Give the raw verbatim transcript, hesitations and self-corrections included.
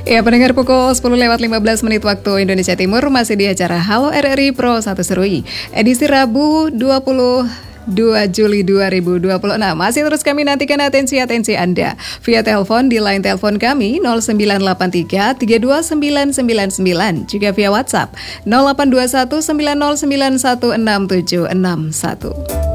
Ya, pendengar pukul sepuluh lewat lima belas menit waktu Indonesia Timur masih di acara Halo R R I Pro satu Serui. Edisi Rabu dua puluh dua Juli dua ribu dua puluh enam. Masih terus kami nantikan atensi-atensi Anda via telepon di line telepon kami nol sembilan delapan tiga tiga dua sembilan sembilan sembilan, juga via WhatsApp nol delapan dua satu sembilan nol sembilan satu enam tujuh enam satu.